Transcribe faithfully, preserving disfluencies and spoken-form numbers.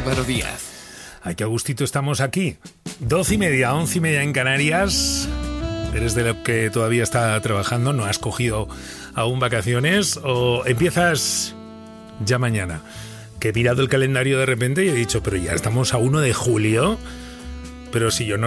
Álvaro Díaz. Ay, qué a gustito estamos aquí. Doce y media, once y media en Canarias. ¿Eres de lo que todavía está trabajando? ¿No has cogido aún vacaciones? ¿O empiezas ya mañana? Que he mirado el calendario de repente y he dicho, pero ya estamos a uno de julio. Pero si yo no